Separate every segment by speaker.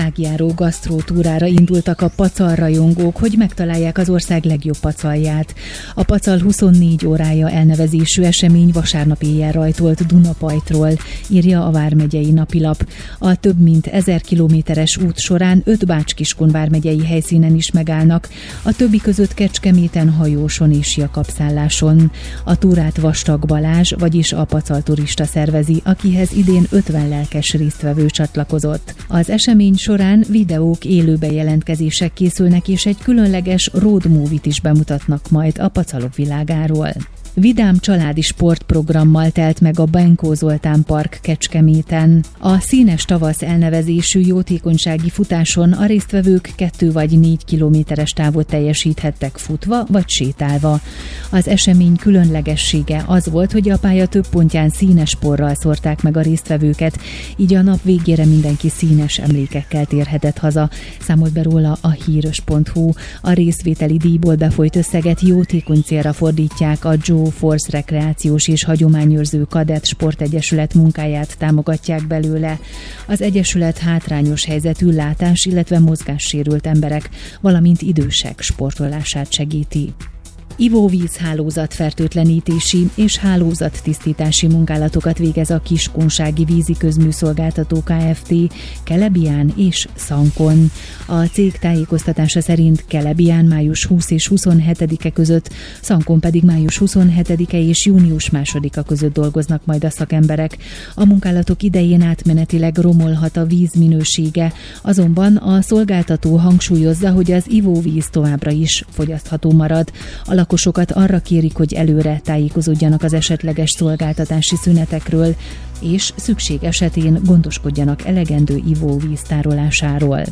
Speaker 1: országjáró gasztrótúrára indultak a pacal rajongók, hogy megtalálják az ország legjobb pacalját. A Pacal 24 órája elnevezésű esemény vasárnap éjjel rajtolt Dunapajtról, írja a vármegyei napilap. A több mint 1000 kilométeres út során 5 Bács-Kiskun vármegyei helyszínen is megállnak, a többi között Kecskeméten, Hajóson és Jakabszálláson. A túrát Vastag Balázs, vagyis a Pacal turista szervezi, akihez idén 50 lelkes résztvevő csatlakozott. Az esemény során videók, élő bejelentkezések készülnek, és egy különleges road movie-t is bemutatnak majd a pacalok világáról. Vidám családi sportprogrammal telt meg a Benkó Zoltán Park Kecskeméten. A Színes tavasz elnevezésű jótékonysági futáson a résztvevők 2 vagy 4 kilométeres távot teljesíthettek futva vagy sétálva. Az esemény különlegessége az volt, hogy a pálya több pontján színes porral szórták meg a résztvevőket, így a nap végére mindenki színes emlékekkel térhetett haza, számolt be róla a híros.hu. A részvételi díjból befolyt összeget jótékony célra fordítják, a Joe Force rekreációs és hagyományőrző kadett sportegyesület munkáját támogatják belőle. Az egyesület hátrányos helyzetű látás, illetve mozgássérült emberek, valamint idősek sportolását segíti. Ivóvízhálózat fertőtlenítési és hálózattisztítási munkálatokat végez a Kiskunsági Vízi Közműszolgáltató Kft. Kelebián és Szankon. A cég tájékoztatása szerint Kelebián május 20 és 27-e között, Szankon pedig május 27-e és június 2-a között dolgoznak majd a szakemberek. A munkálatok idején átmenetileg romolhat a víz minősége, azonban a szolgáltató hangsúlyozza, hogy az ivóvíz továbbra is fogyasztható marad. A lakosokat arra kérik, hogy előre tájékozódjanak az esetleges szolgáltatási szünetekről, és szükség esetén gondoskodjanak elegendő ivóvíz tárolásáról.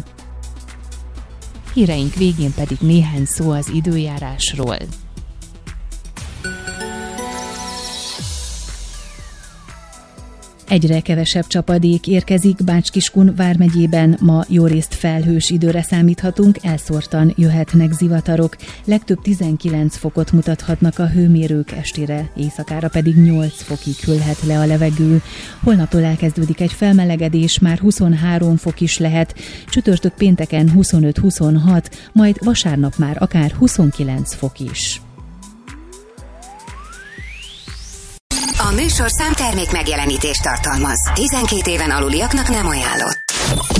Speaker 1: Híreink végén pedig néhány szó az időjárásról. Egyre kevesebb csapadék érkezik Bács-Kiskun vármegyében, ma jórészt felhős időre számíthatunk, elszórtan jöhetnek zivatarok, legtöbb 19 fokot mutathatnak a hőmérők, estére, éjszakára pedig 8 fokig hűlhet le a levegő. Holnaptól elkezdődik egy felmelegedés, már 23 fok is lehet, csütörtök pénteken 25-26, majd vasárnap már akár 29 fok is.
Speaker 2: A műsorszám termék megjelenítést tartalmaz. 12 éven aluliaknak nem ajánlott.